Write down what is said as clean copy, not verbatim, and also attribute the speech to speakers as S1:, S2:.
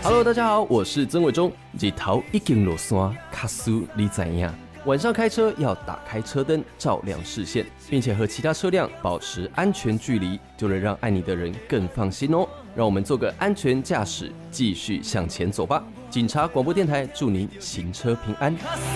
S1: Hello， 大家好，我是曾伟忠。日头已经落山，卡苏你怎样？晚上开车要打开车灯，照亮视线，并且和其他车辆保持安全距离，就能让爱你的人更放心哦。让我们做个安全驾驶，继续向前走吧。警察广播电台祝您行车平安。